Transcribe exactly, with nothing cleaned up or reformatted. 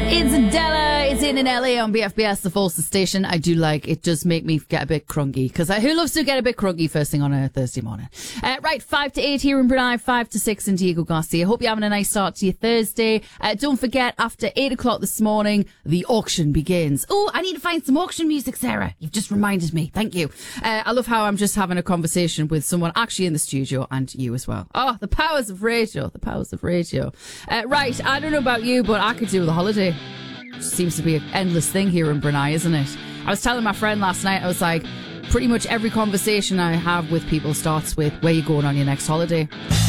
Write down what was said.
It's Della. It's in in L A on B F B S, the Folsom station. I do like it. Does make me get a bit crungy because who loves to get a bit crungy first thing on a Thursday morning? Uh, right, five to eight here in Brunei, five to six in Diego Garcia. Hope you're having a nice start to your Thursday. Uh, don't forget, after eight o'clock this morning, the auction begins. Oh, I need to find some auction music, Sarah. You've just reminded me. Thank you. Uh, I love how I'm just having a conversation with someone actually in the studio and you as well. Oh, the powers of radio. The powers of radio. Uh, right, I don't know about you, but I could do with a holiday. Seems to be an endless thing here in Brunei, isn't it? I was telling my friend last night, I was like, pretty much every conversation I have with people starts with, where you going on your next holiday?